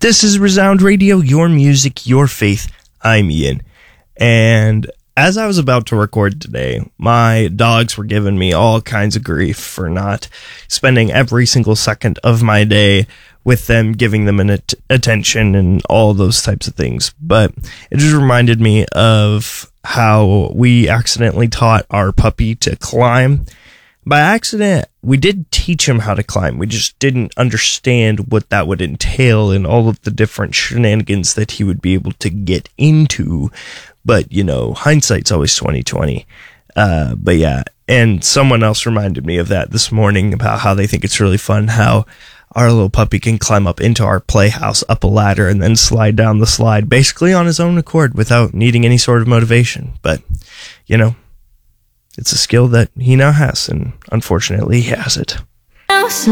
This is Resound Radio, your music, your faith. I'm Ian. And as I was about to record today, my dogs were giving me all kinds of grief for not spending every single second of my day with them, giving them attention and all those types of things. But it just reminded me of how we accidentally taught our puppy to climb. By accident, we did teach him how to climb. We just didn't understand what that would entail and all of the different shenanigans that he would be able to get into. But, you know, hindsight's always 20/20. But yeah, and someone else reminded me of that this morning about how they think it's really fun how our little puppy can climb up into our playhouse up a ladder and then slide down the slide basically on his own accord without needing any sort of motivation. But, you know, it's a skill that he now has, and unfortunately he has it.